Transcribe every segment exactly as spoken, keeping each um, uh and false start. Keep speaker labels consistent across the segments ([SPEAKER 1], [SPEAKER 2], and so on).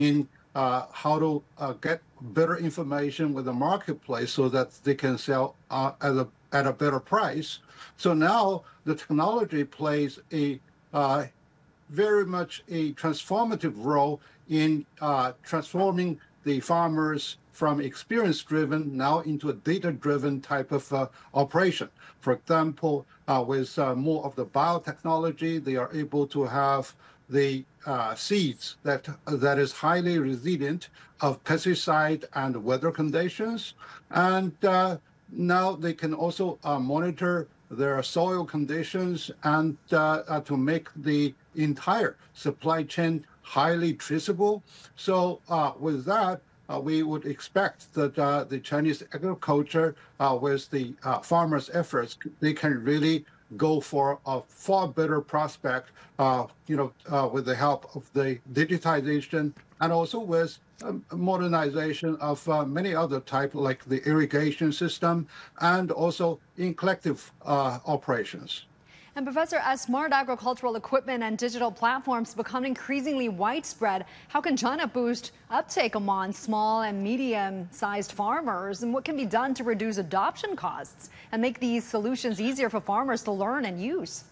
[SPEAKER 1] in uh, how to uh, get better information with the marketplace so that they can sell uh, at a at a better price. So now the technology plays a uh, very much a transformative role in uh, transforming the farmers from experience-driven now into a data-driven type of uh, operation. For example, uh, with uh, more of the biotechnology, they are able to have the uh, seeds that that is highly resilient of pesticide and weather conditions, and uh, now they can also uh, monitor their soil conditions and uh, uh, to make the entire supply chain highly traceable. So uh, with that, uh, we would expect that uh, the Chinese agriculture, uh, with the uh, farmers' efforts, they can really go for a far better prospect, uh, you know, uh, with the help of the digitization and also with um, modernization of uh, many other types like the irrigation system and also in collective uh, operations.
[SPEAKER 2] And Professor, as smart agricultural equipment and digital platforms become increasingly widespread, how can China boost uptake among small and medium-sized farmers? And what can be done to reduce adoption costs and make these solutions easier for farmers to learn and use?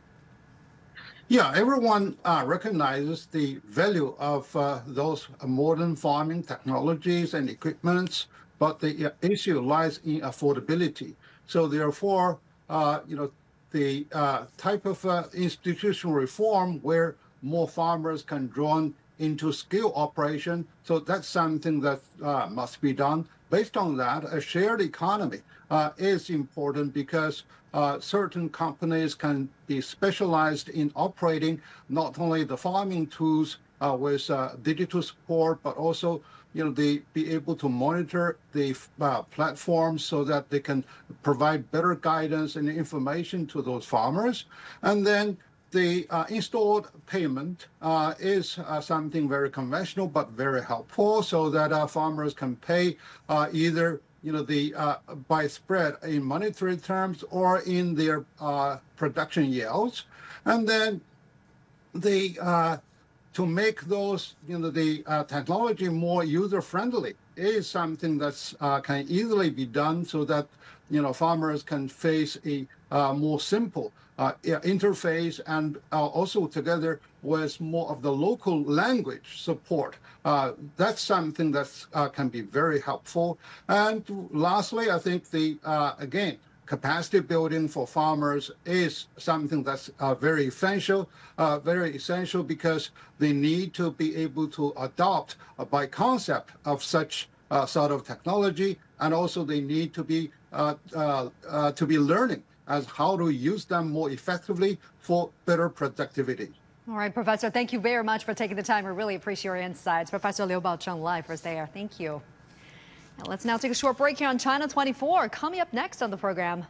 [SPEAKER 1] Yeah, everyone uh, recognizes the value of uh, those modern farming technologies and equipments, but the issue lies in affordability. So therefore, uh, you know, the uh, type of uh, institutional reform where more farmers can drawn into scale operation. So that's something that uh, must be done. Based on that, a shared economy uh, is important because uh, certain companies can be specialized in operating not only the farming tools uh, with uh, digital support, but also you know, they be able to monitor the uh, platforms so that they can provide better guidance and information to those farmers. And then the uh, installed payment uh, is uh, something very conventional but very helpful, so that uh, farmers can pay uh, either you know the uh, by spread in monetary terms or in their uh, production yields, and then the uh, to make those, you know, the uh, technology more user-friendly is something that uh, can easily be done so that, you know, farmers can face a uh, more simple uh, interface and uh, also together with more of the local language support. Uh, that's something that uh, can be very helpful. And lastly, I think the, uh, again, capacity building for farmers is something that's uh, very essential, uh, very essential because they need to be able to adopt uh, by concept of such uh, sort of technology, and also they need to be uh, uh, uh, to be learning as how to use them more effectively for better productivity.
[SPEAKER 2] All right, Professor, thank you very much for taking the time. We really appreciate your insights. Professor Liu Baocheng live for us there. Thank you. Now let's now take a short break here on China twenty-four. Coming up next on the program.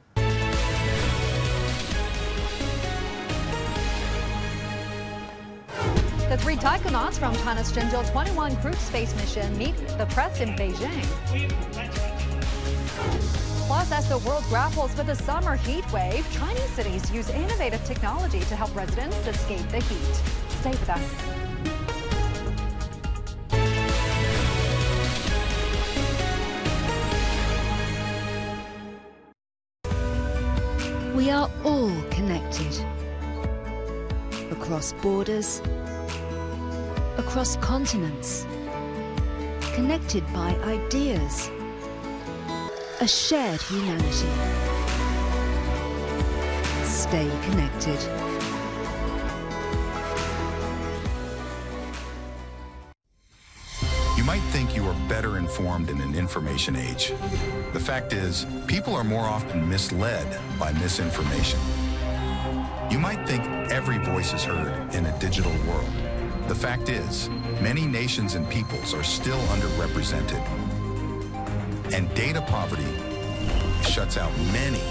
[SPEAKER 2] The three taikonauts from China's Zhenzhou twenty-one crewed space mission meet the press in Beijing. Plus, as the world grapples with a summer heat wave, Chinese cities use innovative technology to help residents escape the heat. Stay with us.
[SPEAKER 3] We are all connected. Across borders, across continents, connected by ideas, a shared humanity. Stay connected.
[SPEAKER 4] You might think you are better informed in an information age. The fact is, people are more often misled by misinformation. You might think every voice is heard in a digital world. The fact is, many nations and peoples are still underrepresented. And data poverty shuts out many.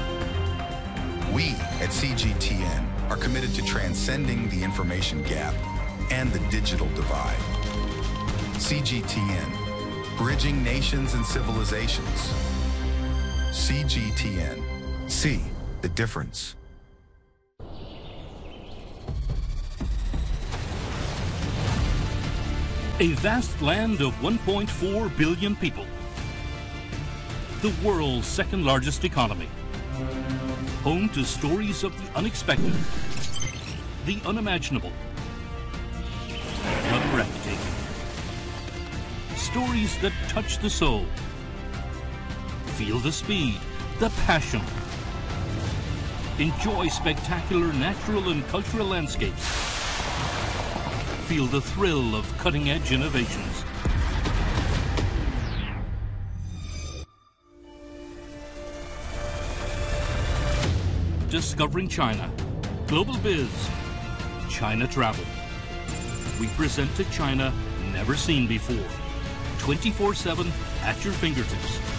[SPEAKER 4] We at C G T N are committed to transcending the information gap and the digital divide. C G T N, bridging nations and civilizations. C G T N, see the difference.
[SPEAKER 5] A vast land of one point four billion people. The world's second largest economy. Home to stories of the unexpected, the unimaginable, the breathtaking. Stories that touch the soul. Feel the speed, the passion. Enjoy spectacular natural and cultural landscapes. Feel the thrill of cutting-edge innovations. Discovering China. Global Biz. China Travel. We present a China never seen before. twenty-four seven at your fingertips.